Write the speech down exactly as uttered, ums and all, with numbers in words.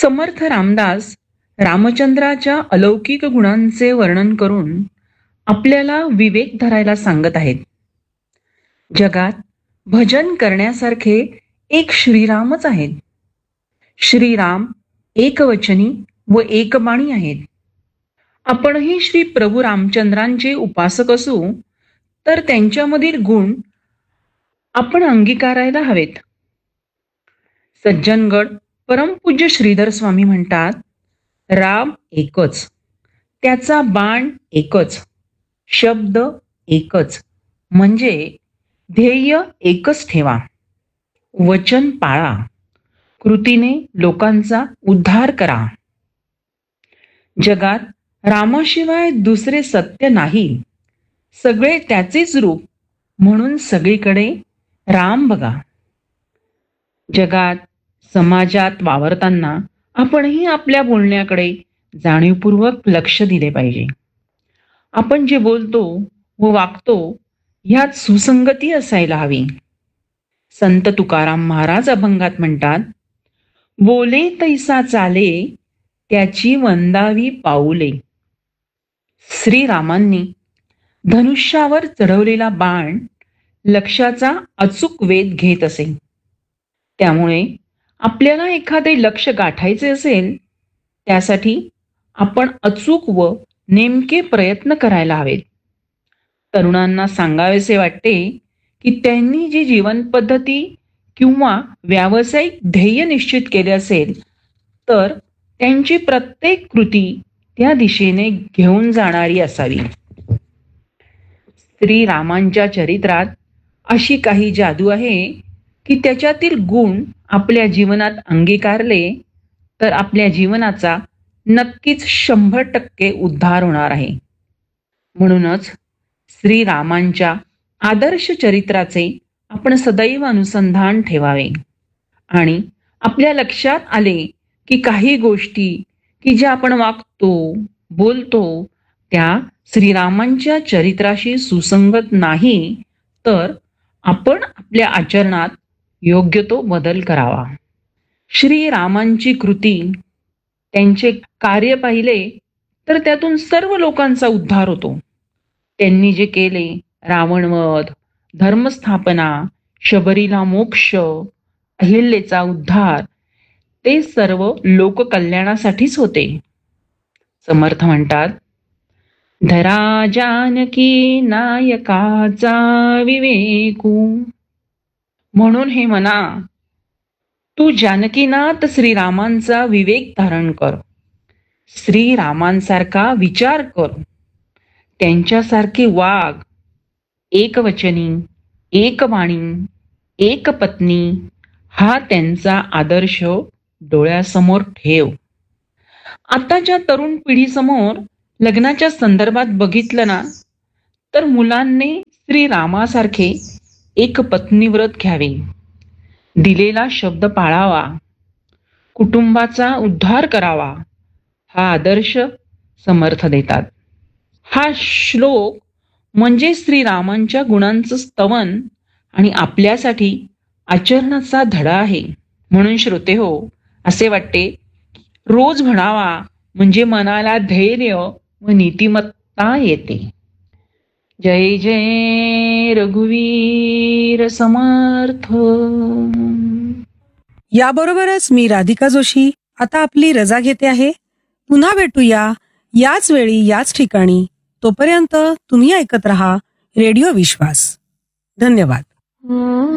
समर्थ रामदास रामचंद्राच्या अलौकिक गुणांचे वर्णन करून आपल्याला विवेक धरायला सांगत आहेत. जगात भजन करण्यासारखे एक श्रीरामच आहेत. श्रीराम एकवचनी व एकबाणी आहेत. आपणही श्री प्रभू रामचंद्रांचे उपासक असू तर त्यांच्यामधील गुण आपण अंगीकारायला हवेत. सज्जनगड परमपूज्य श्रीधर स्वामी म्हणतात, राम एकच, त्याचा बाण एकच, शब्द एकच, म्हणजे ध्येय एकच ठेवा, वचन पाळा, कृतीने लोकांचा उद्धार करा. जगात रामाशिवाय दुसरे सत्य नाही, सगळे त्याचेच रूप, म्हणून सगळीकडे राम बघा. जगात समाजात वावरताना आपणही आपल्या बोलण्याकडे जाणीवपूर्वक लक्ष दिले पाहिजे. आपण जे बोलतो व वागतो ह्यात सुसंगती असायला हवी. संत तुकाराम महाराज अभंगात म्हणतात, बोले तैसा चाले त्याची वंदावी पाऊले. श्रीरामांनी धनुष्यावर चढवलेला बाण लक्ष्याचा अचूक वेध घेत असे. त्यामुळे आपल्याला एखादे लक्ष्य गाठायचे असेल त्यासाठी आपण अचूक व नेमके प्रयत्न करायला हवेत. तरुणांना सांगावेसे वाटते की त्यांनी जी जीवन पद्धती किंवा व्यावसायिक ध्येय निश्चित केले असेल तर त्यांची प्रत्येक कृती त्या दिशेने घेऊन जाणारी असावी. श्रीरामांच्या चरित्रात अशी काही जादू आहे की त्याच्यातील गुण आपल्या जीवनात अंगीकारले तर आपल्या जीवनाचा नक्कीच शंभर टक्के उद्धार होणार आहे. म्हणूनच श्रीरामांच्या आदर्श चरित्राचे आपण सदैव अनुसंधान ठेवावे आणि आपल्या लक्षात आले की काही गोष्टी की ज्या आपण वागतो बोलतो त्या श्रीरामांच्या चरित्राशी सुसंगत नाही तर आपण आपल्या आचरणात योग्य तो बदल करावा. श्रीरामांची कृती त्यांचे कार्य पाहिले तर त्यातून सर्व लोकांचा उद्धार होतो. त्यांनी जे केले, रावणवध, धर्मस्थापना, शबरीला मोक्ष, अहिल्येचा उद्धार, ते सर्व लोककल्याणासाठीच होते. समर्थ म्हणतात, धरा जानकी नायकाचा विवेकू. म्हणून हे मना, तू जानकीनाथ श्रीरामांचा विवेक धारण कर. श्रीरामांसारखा विचार कर, त्यांच्यासारखे वाग. एकवचनी, एकवाणी, एक पत्नी हा त्यांचा आदर्श डोळ्यासमोर ठेव. आताच्या तरुण पिढीसमोर लग्नाच्या संदर्भात बघितलं ना तर मुलांनी श्रीरामासारखे एक पत्नीव्रत घ्यावे, दिलेला शब्द पाळावा, कुटुंबाचा उद्धार करावा हा आदर्श समर्थ देतात. हा श्लोक म्हणजे श्रीरामांच्या गुणांचं स्तवन आणि आपल्यासाठी आचरणाचा धडा आहे. म्हणून श्रोते हो, असे वाटते रोज म्हणावा, म्हणजे मनाला धैर्य व नीतिमत्ता येते. जय जय रघुवीर समर्थ. याबरोबरच मी राधिका जोशी आता आपली रजा घेते आहे. पुन्हा भेटूया याच वेळी याच ठिकाणी. तोपर्यंत तुम्ही ऐकत रहा रेडिओ विश्वास. धन्यवाद.